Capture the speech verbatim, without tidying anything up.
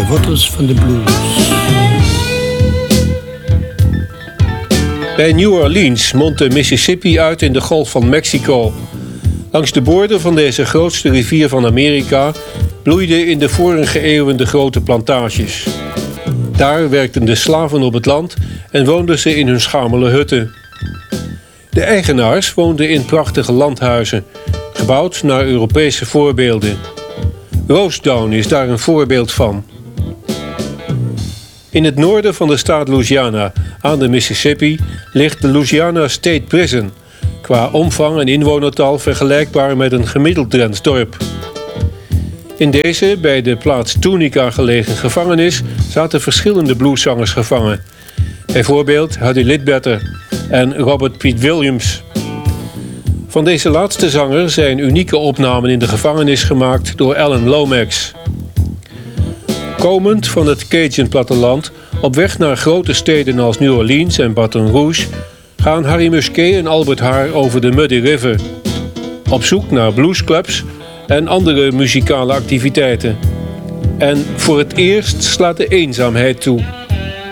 wortels van de blues. Bij New Orleans mondt de Mississippi uit in de Golf van Mexico. Langs de boorden van deze grootste rivier van Amerika bloeiden in de vorige eeuwen de grote plantages. Daar werkten de slaven op het land en woonden ze in hun schamele hutten. De eigenaars woonden in prachtige landhuizen, gebouwd naar Europese voorbeelden. Rosedown is daar een voorbeeld van. In het noorden van de staat Louisiana, aan de Mississippi, ligt de Louisiana State Prison, qua omvang en inwonertal vergelijkbaar met een gemiddeld Drents dorp. In deze, bij de plaats Tunica gelegen gevangenis, zaten verschillende blueszangers gevangen. Bijvoorbeeld Huddie Ledbetter en Robert Pete Williams. Van deze laatste zanger zijn unieke opnamen in de gevangenis gemaakt door Alan Lomax. Komend van het Cajun-platteland, op weg naar grote steden als New Orleans en Baton Rouge, gaan Harry Musquet en Albert Haar over de Muddy River. Op zoek naar bluesclubs en andere muzikale activiteiten. En voor het eerst slaat de eenzaamheid toe.